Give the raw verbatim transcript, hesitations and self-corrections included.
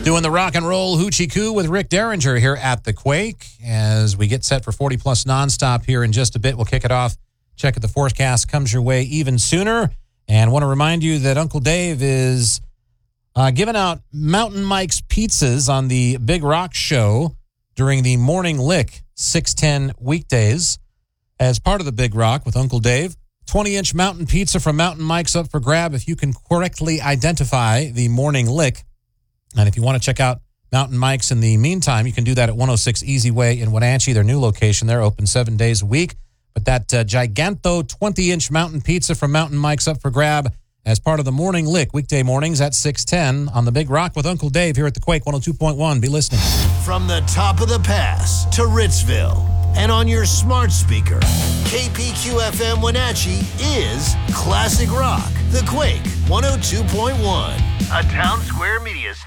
Doing the rock and roll hoochie coo with Rick Derringer here at the Quake as we get set for forty plus nonstop here in just a bit. We'll kick it off. Check it. The forecast comes your way even sooner. And want to remind you that Uncle Dave is uh, giving out Mountain Mike's pizzas on the Big Rock Show during the Morning Lick six ten weekdays as part of the Big Rock with Uncle Dave. twenty-inch mountain pizza from Mountain Mike's up for grab if you can correctly identify the Morning Lick. And if you want to check out Mountain Mike's in the meantime, you can do that at one oh six Easy Way in Wenatchee, their new location. They're open seven days a week. But that uh, Giganto twenty-inch mountain pizza from Mountain Mike's up for grab as part of the Morning Lick, weekday mornings at six ten on the Big Rock with Uncle Dave here at the Quake one oh two point one. Be listening. From the top of the pass to Ritzville and on your smart speaker, K P Q F M Wenatchee is Classic Rock, the Quake one oh two point one, a Town Square Media